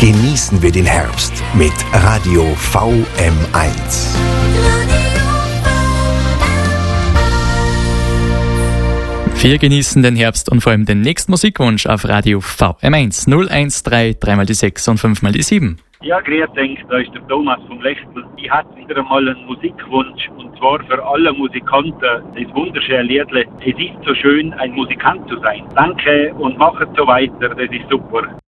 Genießen wir den Herbst mit Radio VM1. Wir genießen den Herbst und vor allem den nächsten Musikwunsch auf Radio VM1 013 3 die 6 und 5 die 7. Ja, grüß euch, da ist der Thomas vom Lechtel. Ich hatte wieder einmal einen Musikwunsch, und zwar für alle Musikanten das wunderschöne Liedle. Es ist so schön, ein Musikant zu sein. Danke und macht so weiter, das ist super.